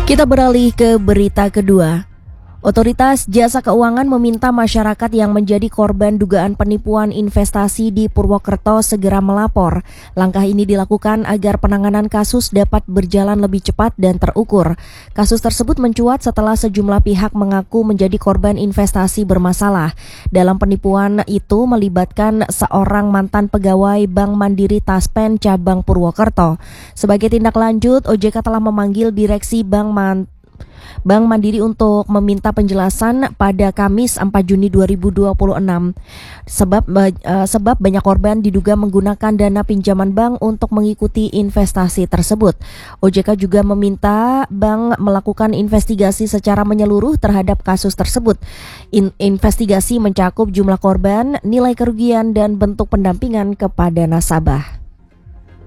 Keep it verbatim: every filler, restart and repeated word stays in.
Kita beralih ke berita kedua. Otoritas Jasa Keuangan meminta masyarakat yang menjadi korban dugaan penipuan investasi di Purwokerto segera melapor. Langkah ini dilakukan agar penanganan kasus dapat berjalan lebih cepat dan terukur. Kasus tersebut mencuat setelah sejumlah pihak mengaku menjadi korban investasi bermasalah. Dalam penipuan itu melibatkan seorang mantan pegawai Bank Mandiri Taspen Cabang Purwokerto. Sebagai tindak lanjut, O J K telah memanggil Direksi Bank Mandiri Bank Mandiri untuk meminta penjelasan pada Kamis empat Juni dua ribu dua puluh enam. Sebab uh, sebab banyak korban diduga menggunakan dana pinjaman bank untuk mengikuti investasi tersebut. O J K juga meminta bank melakukan investigasi secara menyeluruh terhadap kasus tersebut. In- investigasi mencakup jumlah korban, nilai kerugian dan bentuk pendampingan kepada nasabah.